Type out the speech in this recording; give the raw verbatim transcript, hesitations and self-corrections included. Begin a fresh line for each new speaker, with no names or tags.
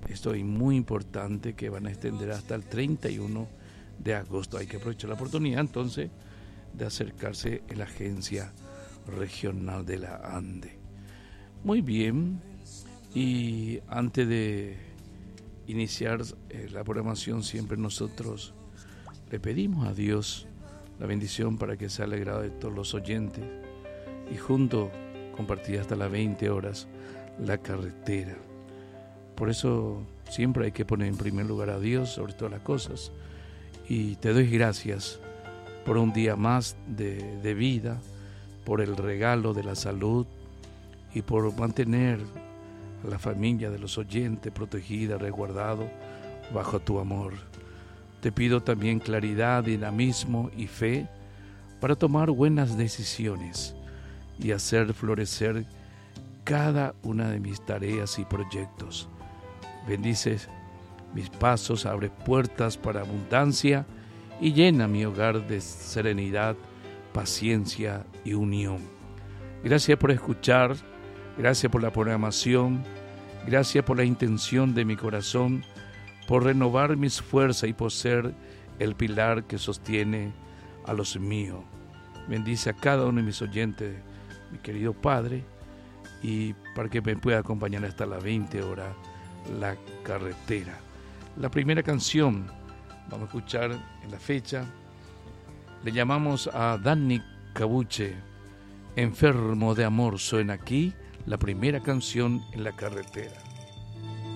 Esto es muy importante, que van a extender hasta el treinta y uno de agosto. Hay que aprovechar la oportunidad entonces de acercarse a la agencia regional de la ANDE. Muy bien, y antes de iniciar eh, la programación, siempre nosotros le pedimos a Dios la bendición para que sea alegrado de todos los oyentes y junto compartir hasta las veinte horas la carretera. Por eso siempre hay que poner en primer lugar a Dios sobre todas las cosas. Y te doy gracias por un día más de, de vida, por el regalo de la salud y por mantener a la familia de los oyentes protegida, resguardado bajo tu amor. Te pido también claridad, dinamismo y fe para tomar buenas decisiones y hacer florecer cada una de mis tareas y proyectos. Bendices mis pasos, abre puertas para abundancia y llena mi hogar de serenidad, paciencia y unión. Gracias por escuchar, gracias por la programación, gracias por la intención de mi corazón, por renovar mis fuerzas y por ser el pilar que sostiene a los míos. Bendice a cada uno de mis oyentes, mi querido Padre, y para que me pueda acompañar hasta las veinte horas la carretera. La primera canción vamos a escuchar en la fecha, le llamamos a Dani Cabuche, Enfermo de Amor. Suena aquí la primera canción en la carretera.